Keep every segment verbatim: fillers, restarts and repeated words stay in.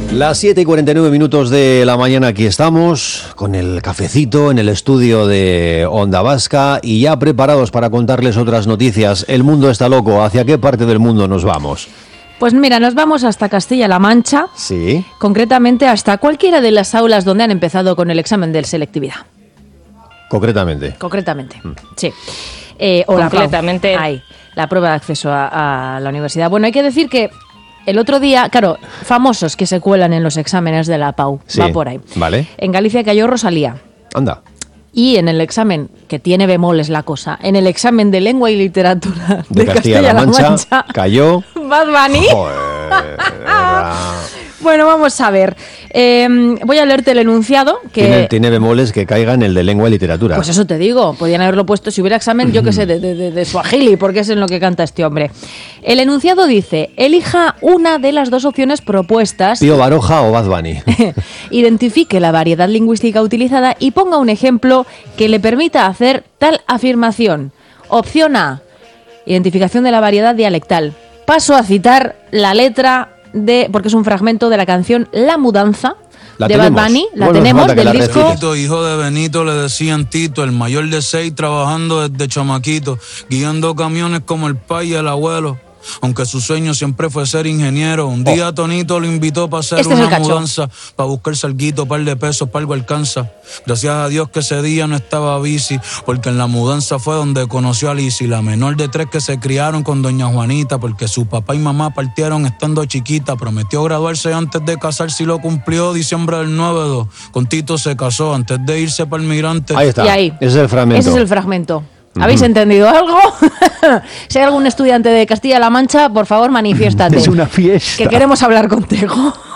Las siete y cuarenta y nueve minutos de la mañana, aquí estamos con el cafecito en el estudio de Onda Vasca y ya preparados para contarles otras noticias. El mundo está loco. ¿Hacia qué parte del mundo nos vamos? Pues mira, nos vamos hasta Castilla-La Mancha, Sí. concretamente hasta cualquiera de las aulas donde han empezado con el examen de selectividad. Concretamente. Concretamente, mm. sí. Eh, o Concretamente. La, ahí, la prueba de acceso a, a la universidad. Bueno, hay que decir que el otro día, claro, famosos que se cuelan en los exámenes de la Pau, Sí, va por ahí. vale. En Galicia cayó Rosalía. Anda. Y en el examen, que tiene bemoles la cosa, en el examen de lengua y literatura De, de, Castilla-La Mancha, Mancha, cayó. Bad Bunny. Joder, era- Bueno, vamos a ver. Eh, voy a leerte el enunciado. Que tiene, tiene bemoles que caigan el de lengua y literatura. Pues eso te digo, podían haberlo puesto si hubiera examen, yo que sé, de, de, de, de Swahili, porque es en lo que canta este hombre. El enunciado dice, elija una de las dos opciones propuestas, Pío Baroja o Bad Bunny. identifique la variedad lingüística utilizada y ponga un ejemplo que le permita hacer tal afirmación. Opción A, identificación de la variedad dialectal. Paso a citar la letra de, porque es un fragmento de la canción La Mudanza, La de tenemos. Bad Bunny, la Bueno, tenemos falta que del la disco. recite. Tito, hijo de Benito, le decían Tito, el mayor de seis, trabajando desde chamaquito, guiando camiones como el pai y el abuelo. Aunque su sueño siempre fue ser ingeniero, un día Tonito lo invitó para hacer Este es el una cacho. mudanza, para buscar salguito, par de pesos, para algo alcanza. Gracias a Dios que ese día no estaba bici, porque en la mudanza fue donde conoció a Lizzy, la menor de tres que se criaron con doña Juanita, porque su papá y mamá partieron estando chiquita. Prometió graduarse antes de casarse y lo cumplió diciembre del nueve dos. Con Tito se casó antes de irse para el migrante. Ahí está. Y ahí. Ese es el fragmento. Ese es el fragmento. ¿Habéis entendido algo? Si hay algún estudiante de Castilla-La Mancha, por favor, manifiéstate. Es una fiesta. Que queremos hablar contigo.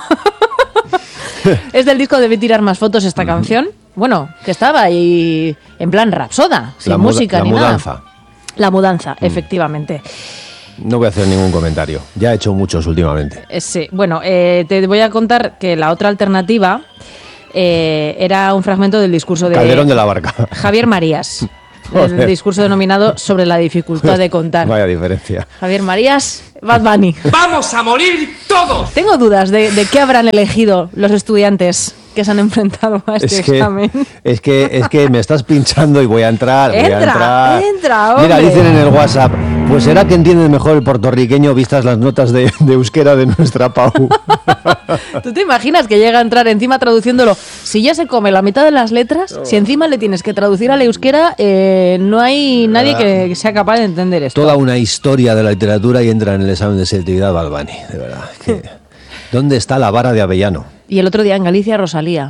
Es del disco Debí tirar más fotos esta canción. Bueno, que estaba ahí en plan rapsoda, sin La muda- música la ni mudanza. nada. La mudanza, efectivamente. No voy a hacer ningún comentario. Ya he hecho muchos últimamente. Eh, Sí, bueno, eh, te voy a contar que la otra alternativa eh, era un fragmento del discurso de Calderón de la Barca. Javier Marías. Joder. El discurso denominado sobre la dificultad de contar. Vaya diferencia. Javier Marías, Bad Bunny. ¡Vamos a morir todos! Tengo dudas de, de qué habrán elegido los estudiantes que se han enfrentado a este Es que, examen. es que es que me estás pinchando y voy a entrar. voy a Entra, entrar. entra, Mira, hombre. dicen en el WhatsApp, pues será que entiende mejor el puertorriqueño vistas las notas de, de euskera de nuestra Pau. ¿Tú te imaginas que llega a entrar encima traduciéndolo? Si ya se come la mitad de las letras, si encima le tienes que traducir al euskera, eh, no hay nadie que sea capaz de entender esto. Toda una historia de la literatura y entra en el examen de selectividad Bad Bunny, de verdad. es que- ¿Dónde está la vara de Avellano? Y el otro día en Galicia, Rosalía.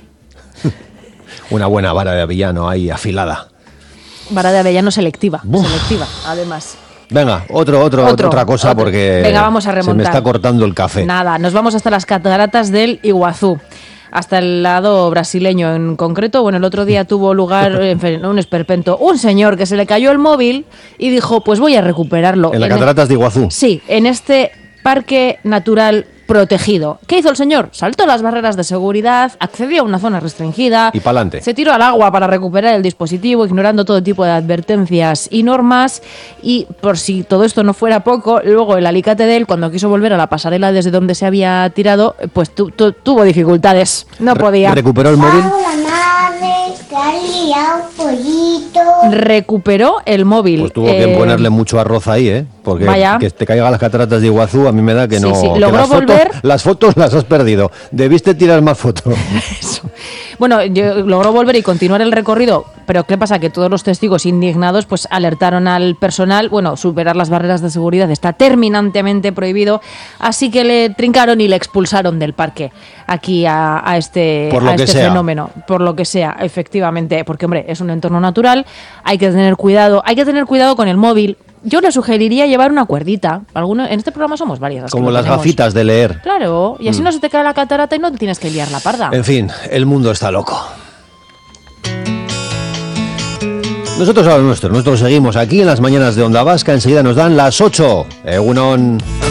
Una buena vara de Avellano ahí afilada. Vara de Avellano selectiva. Buf. Selectiva, además. Venga, otro, otro, Otro, otra cosa otro. porque Venga, vamos a se me remontar. está cortando el café. Nada, nos vamos hasta las cataratas del Iguazú, hasta el lado brasileño en concreto. Bueno, el otro día tuvo lugar en fin, un esperpento, un señor que se le cayó el móvil y dijo, pues voy a recuperarlo. En las el- cataratas de Iguazú. Sí, en este parque natural protegido. ¿Qué hizo el señor? Saltó las barreras de seguridad, accedió a una zona restringida. Y pa'lante. Se tiró al agua para recuperar el dispositivo, ignorando todo tipo de advertencias y normas. Y por si todo esto no fuera poco, luego el alicate de él, cuando quiso volver a la pasarela desde donde se había tirado, pues tu- tu- tuvo dificultades. No Re- podía. Recuperó el móvil. la nave, te ha liado pollito. Recuperó el móvil. Pues tuvo que Eh, ponerle mucho arroz ahí, ¿eh? Porque vaya. que te caigan las cataratas de Iguazú a mí me da que Sí, no. sí, que logró las fotos- volver. las fotos las has perdido. Debiste tirar más fotos. Bueno, yo- logró volver y continuar el recorrido, pero ¿qué pasa? Que todos los testigos indignados pues alertaron al personal, bueno, superar las barreras de seguridad está terminantemente prohibido, así que le trincaron y le expulsaron del parque aquí a, a este, Por lo a que este sea. fenómeno, por lo que sea, efectivamente, porque hombre, es un entorno natural, hay que tener cuidado, hay que tener cuidado con el móvil. Yo le sugeriría llevar una cuerdita. Alguno, en este programa somos varias. las que Como lo las tenemos. gafitas de leer. Claro, y así no se te cae la catarata y no te tienes que liar la parda. En fin, el mundo está loco. Nosotros a lo nuestro, nosotros seguimos aquí en las mañanas de Onda Vasca. Enseguida nos dan las ocho. Egunon.